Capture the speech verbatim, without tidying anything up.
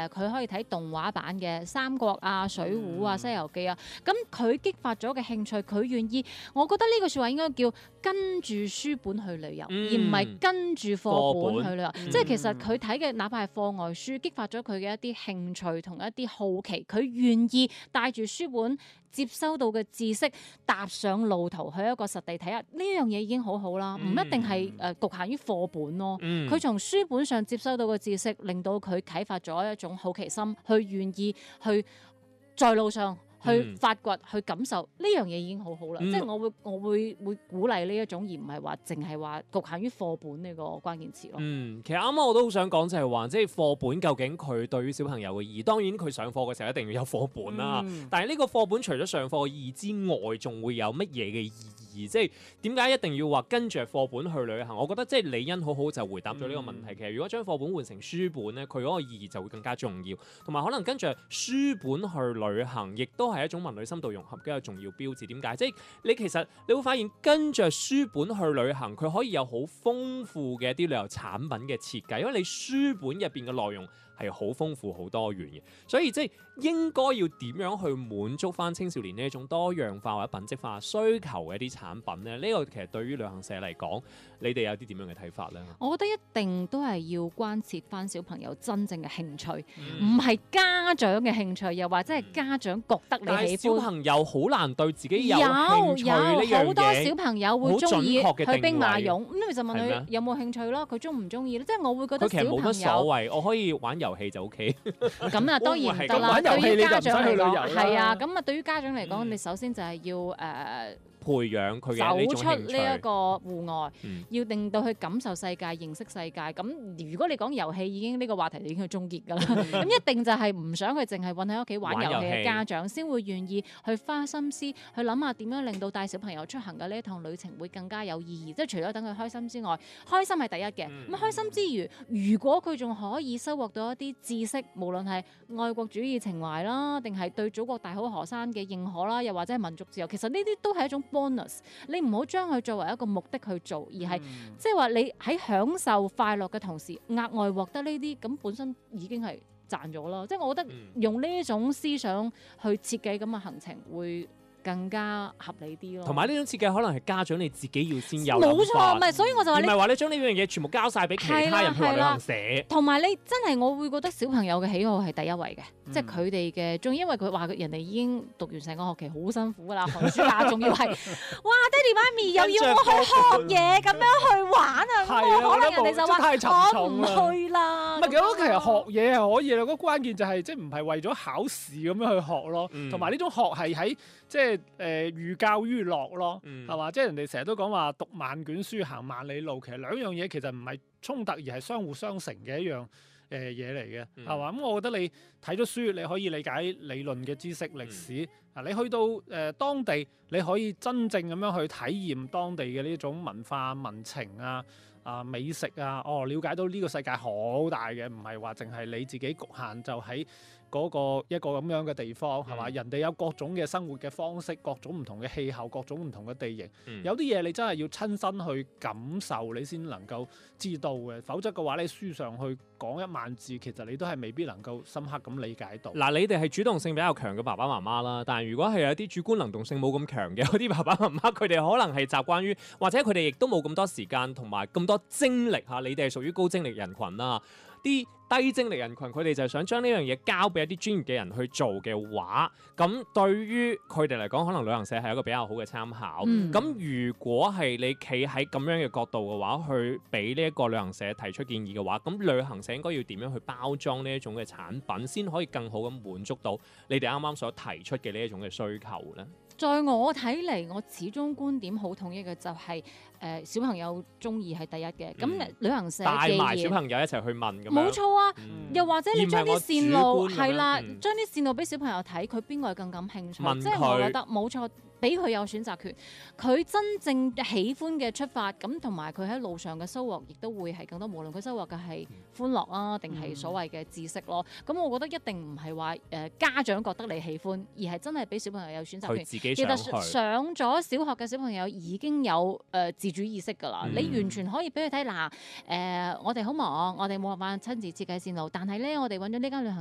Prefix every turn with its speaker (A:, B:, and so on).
A: 誒佢可以睇動畫版嘅《三國》啊、《水滸》啊、《西遊記》啊，咁佢激發咗嘅興趣，佢願意，我覺得呢句説話應該叫跟住書本去旅遊，
B: 嗯、
A: 而唔係跟住課本去旅遊。
B: 嗯、
A: 即係其實佢睇嘅，哪怕係課外書，激發咗佢嘅一啲興趣同一啲好奇，佢願意帶住書本接收到嘅知識，踏上路途去一個實地睇下，呢樣嘢已經好好啦，唔、嗯、一定係誒侷限於課本咯。佢、嗯、從書本上接收到嘅知識，令到佢啟發咗一種好奇心，去願意去在路上。去發掘、去感受呢樣嘢已經好好啦，嗯、即係我會我會會鼓勵呢一種，而唔係話淨係話局限於課本呢個關鍵詞咯。
B: 嗯，其實啱啱我都好想講就係話，即係課本究竟佢對於小朋友嘅意義，當然佢上課嘅時候一定要有課本啦。嗯、但係呢個課本除咗上課嘅意義之外，仲會有乜嘢嘅意義？即係點解一定要話跟住課本去旅行？我覺得即係李欣好好就回答咗呢個問題。嗯、其實如果將課本換成書本咧，佢嗰個意義就會更加重要，同埋可能跟住書本去旅行，亦都係一種文旅深度融合嘅一個重要標誌。點解？即係你其實你會發現跟住書本去旅行，佢可以有好豐富嘅一啲旅遊產品嘅設計，因為你書本入邊嘅內容係好豐富、好多元嘅，所以即係應該要點樣去滿足翻青少年呢一種多樣化或者品質化需求嘅一啲產品咧？呢、這個其實對於旅行社嚟講，你哋有啲點樣嘅睇法咧？
A: 我覺得一定都係要關切翻小朋友真正嘅興趣，唔係、嗯、家長嘅興趣，又或者係家長覺得你喜歡。但係小朋友好難對自己有興趣呢樣嘢。有好多小朋友會中意去兵馬俑，咁你就問佢有冇興趣咯？佢中唔中意咧？即係我會覺得小朋友佢其實冇乜所謂，
B: 我可以玩遊戲就 OK。
A: 咁啊，當然唔得啦。對於家長嚟講，係啊，咁啊，對於家長嚟講，嗯、你首先就係要誒。呃
B: 培養佢嘅呢種興趣，走出呢一個戶外，嗯、要令到佢感受世界、認識世界。咁如果你講遊戲，已經呢個話題已經去終結㗎啦。咁一定就係唔想佢淨係韞喺屋企玩遊戲嘅家長，先會願意去花心思去諗下點樣令到帶小朋友出行嘅呢一趟旅程會更加有意義。即係除咗等佢開心之外，開心係第一嘅。咁、嗯、開心之餘，如果佢仲可以收穫到一啲知識，無論係愛國主義情懷啦，定係對祖國大好河山嘅認可啦，又或者係民族自由，其實呢啲都係一種bonus，你唔好將佢作為一個目的去做，而係即係話你喺享受快樂嘅同時，額外獲得呢啲，咁本身已經係賺咗啦。即係我覺得用呢一種思想去設計咁嘅行程會更加合理啲咯，同埋呢種設計可能係家長你自己要先有諗法，冇錯，唔係，所以我就話你唔係話你將呢樣嘢全部交晒俾其他人去旅行社，同埋你真係我會覺得小朋友嘅喜好係第一位嘅，嗯、即係佢哋嘅，仲因為佢話人哋已經讀完成個學期好辛苦噶啦，寒暑假仲要係，哇，爹哋媽咪又要我去學嘢咁樣去玩啊，咁可能人哋就話我唔去啦。
C: 唔係，咁其實學嘢係可以啦，個關鍵就係即係唔係為咗考試咁樣去學咯，同埋呢種學係喺即係。誒、呃、寓教於樂咯，係嘛、嗯？即係人哋成日都講話讀萬卷書行萬里路，其實兩樣嘢其實唔係衝突，而係相互相成嘅一樣誒嘢嚟嘅，係嘛？咁、嗯、我覺得你睇咗書，你可以理解理論嘅知識、歷史啊。嗯、你去到誒、呃、當地，你可以真正咁樣去體驗當地嘅呢種文化、民情啊、啊美食啊。哦，了解到呢個世界好大嘅，唔係話淨係你自己局限就喺嗰個一個咁樣嘅地方，係嘛？嗯、人哋有各種嘅生活嘅方式，各種唔同嘅氣候，各種唔同嘅地形。嗯、有啲嘢你真係要親身去感受，你先能夠知道嘅。否則嘅話，你書上去講一萬字，其實你都係未必能夠深刻咁理解到。
B: 嗱，你哋係主動性比較強嘅爸爸媽媽啦，但係如果係有啲主觀能動性冇咁強嘅嗰啲爸爸媽媽，佢哋可能係習慣於，或者佢哋亦都冇咁多時間同埋咁多精力嚇。你哋係屬於高精力人群啦。啲低精力人群，佢哋就想將呢樣嘢交俾一啲專業嘅人去做嘅話，咁對於佢哋嚟講，可能旅行社係一個比較好嘅參考。咁、嗯、如果係你企喺咁樣嘅角度嘅話，去俾呢一個旅行社提出建議嘅話，咁旅行社應該要點樣去包裝呢一種嘅產品，先可以更好咁滿足到你哋啱啱所提出嘅呢一種嘅需求呢？
A: 在我睇嚟，我始終觀點好統一嘅就係、是，誒、呃、小朋友中意係第一嘅。咁、嗯、旅行社帶埋小朋友一齊去問咁樣，冇錯啊。嗯、又或者你將啲線路係啦，將啲線路俾小朋友睇，佢邊個係更感興趣？即係他我覺得冇錯。俾佢有選擇權，佢真正喜歡嘅出發，咁同埋佢喺路上嘅收穫，亦都會係更多。無論佢收穫嘅係歡樂啊，定係所謂嘅知識咯。咁、嗯、我覺得一定唔係話誒家長覺得你喜歡，而係真係俾小朋友有選擇權。自己想去。其實上咗小學嘅小朋友已經有誒、呃、自主意識㗎啦。嗯、你完全可以俾佢睇嗱誒，我哋好忙，我哋冇辦法親自設計線路，但係咧，我哋揾咗呢間旅行